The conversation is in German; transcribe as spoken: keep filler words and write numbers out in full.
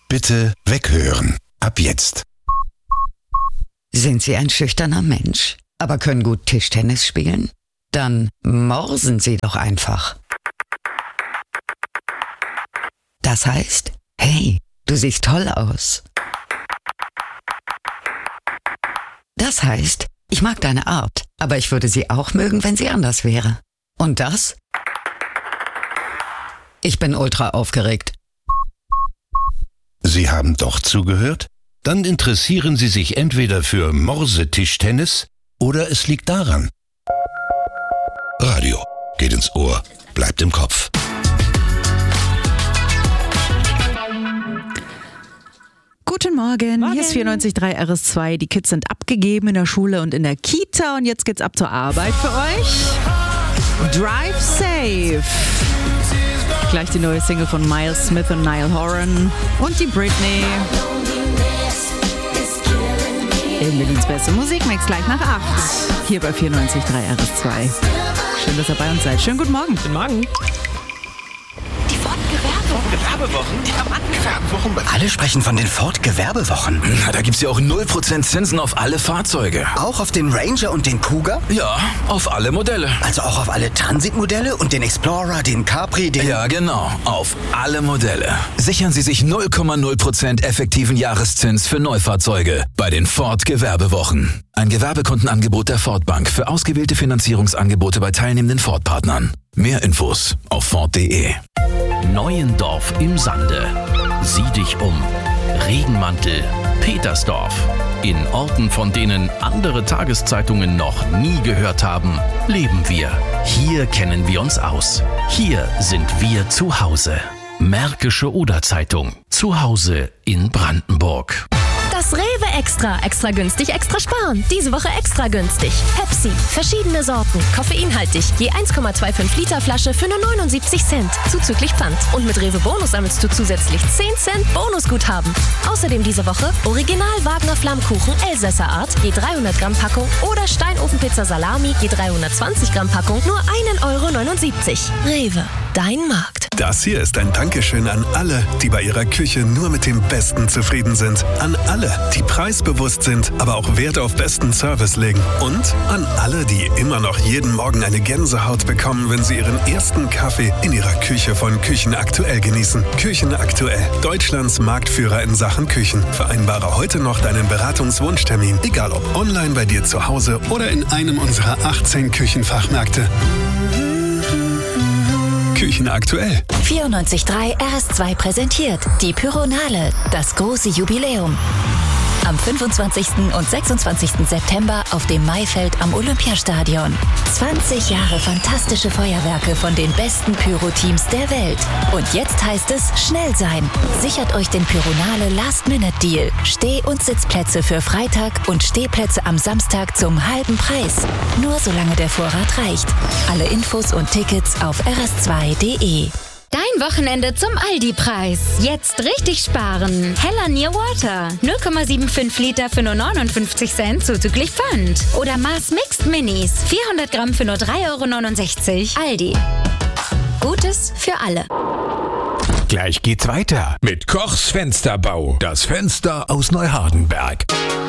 Bitte weghören. Ab jetzt. Sind Sie ein schüchterner Mensch, aber können gut Tischtennis spielen? Dann morsen Sie doch einfach. Das heißt, hey, du siehst toll aus. Das heißt, ich mag deine Art, aber ich würde sie auch mögen, wenn sie anders wäre. Und das? Ich bin ultra aufgeregt. Sie haben doch zugehört? Dann interessieren Sie sich entweder für Morsetischtennis oder es liegt daran. Radio geht ins Ohr, bleibt im Kopf. Guten Morgen. Morgen, hier ist vierundneunzig Komma drei R S zwei. Die Kids sind abgegeben in der Schule und in der Kita und jetzt geht's ab zur Arbeit für euch. Drive Safe. Gleich die neue Single von Miles Smith und Niall Horan und die Britney. In Berlins beste Musikmix gleich nach acht. Hier bei vierundneunzig Komma drei R S zwei. Schön, dass ihr bei uns seid. Schönen guten Morgen. Guten Morgen. Die Ford-Gewerbewochen. Gewerbewochen? Diamantengewerbewochen. Alle sprechen von den Ford-Gewerbewochen. Na, da gibt's ja auch null Prozent Zinsen auf alle Fahrzeuge. Auch auf den Ranger und den Kuga? Ja, auf alle Modelle. Also auch auf alle Transit-Modelle und den Explorer, den Capri, den... Ja, genau. Auf alle Modelle. Sichern Sie sich null Komma null Prozent effektiven Jahreszins für Neufahrzeuge bei den Ford-Gewerbewochen. Ein Gewerbekundenangebot der Ford Bank für ausgewählte Finanzierungsangebote bei teilnehmenden Ford-Partnern. Mehr Infos auf Ford punkt de. Neuendorf im Sande. Sieh dich um. Regenmantel, Petersdorf. In Orten, von denen andere Tageszeitungen noch nie gehört haben, leben wir. Hier kennen wir uns aus. Hier sind wir zu Hause. Märkische Oder-Zeitung. Zu Hause in Brandenburg. Das Rewe Extra. Extra günstig, extra sparen. Diese Woche extra günstig. Pepsi. Verschiedene Sorten. Koffeinhaltig. Je eins Komma fünfundzwanzig Liter Flasche für nur neunundsiebzig Cent. Zuzüglich Pfand. Und mit Rewe Bonus sammelst du zusätzlich zehn Cent Bonusguthaben. Außerdem diese Woche Original Wagner Flammkuchen Elsässer Art. Je dreihundert Gramm Packung. Oder Steinofenpizza Salami. Je dreihundertzwanzig Gramm Packung. Nur ein Euro neunundsiebzig. Rewe. Dein Markt. Das hier ist ein Dankeschön an alle, die bei ihrer Küche nur mit dem Besten zufrieden sind. An alle, die preisbewusst sind, aber auch Wert auf besten Service legen. Und an alle, die immer noch jeden Morgen eine Gänsehaut bekommen, wenn sie ihren ersten Kaffee in ihrer Küche von Küchen Aktuell genießen. Küchen Aktuell, Deutschlands Marktführer in Sachen Küchen. Vereinbare heute noch deinen Beratungswunschtermin, egal ob online bei dir zu Hause oder in einem unserer achtzehn Küchenfachmärkte. Küchen Aktuell. vierundneunzig Komma drei R S zwei präsentiert die Pyronale, das große Jubiläum. Am fünfundzwanzigsten und sechsundzwanzigsten September auf dem Maifeld am Olympiastadion. zwanzig Jahre fantastische Feuerwerke von den besten Pyro-Teams der Welt. Und jetzt heißt es schnell sein. Sichert euch den Pyronale Last-Minute-Deal. Steh- und Sitzplätze für Freitag und Stehplätze am Samstag zum halben Preis. Nur solange der Vorrat reicht. Alle Infos und Tickets auf r s zwei punkt de. Dein Wochenende zum Aldi-Preis. Jetzt richtig sparen. Hella Near Water. null Komma fünfundsiebzig Liter für nur neunundfünfzig Cent zuzüglich Pfand. Oder Mars Mixed Minis. vierhundert Gramm für nur drei Euro neunundsechzig. Aldi. Gutes für alle. Gleich geht's weiter mit Kochs Fensterbau. Das Fenster aus Neuhardenberg.